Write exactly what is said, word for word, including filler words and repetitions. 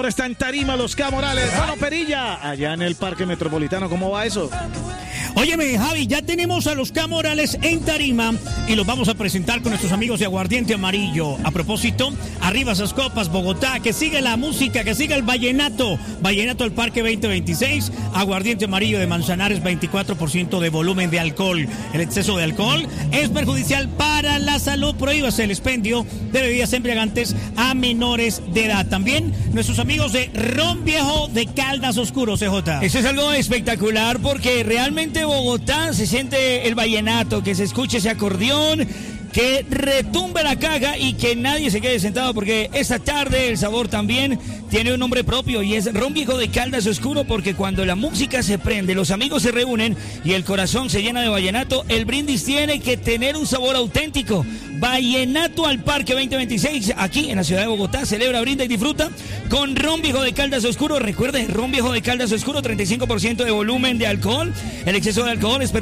hora está en Tarima, Los Camorales. Bueno, Perilla, allá en el Parque Metropolitano, ¿cómo va eso? Óyeme, Javi, ya tenemos a los Camorales en Tarima y los vamos a presentar con nuestros amigos de Aguardiente Amarillo. A propósito, arriba esas copas, Bogotá, que sigue la música, que sigue el vallenato. Vallenato del Parque veinte veintiséis, Aguardiente Amarillo de Manzanares, veinticuatro por ciento de volumen de alcohol. El exceso de alcohol es perjudicial para la salud. Prohíbase el expendio de bebidas embriagantes a menores de edad. También nuestros amigos de Ron Viejo de Caldas Oscuro, C J. Eso es algo espectacular porque realmente Bogotá se siente el vallenato, que se escuche ese acordeón, que retumbe la caja y que nadie se quede sentado, porque esta tarde el sabor también tiene un nombre propio y es Ron Viejo de Caldas Oscuro, porque cuando la música se prende, los amigos se reúnen y el corazón se llena de vallenato, el brindis tiene que tener un sabor auténtico. Vallenato al Parque veinte veintiséis, aquí en la ciudad de Bogotá, celebra, brinda y disfruta con Ron Viejo de Caldas Oscuro. Recuerde, Ron Viejo de Caldas Oscuro, treinta y cinco por ciento de volumen de alcohol. El exceso de alcohol es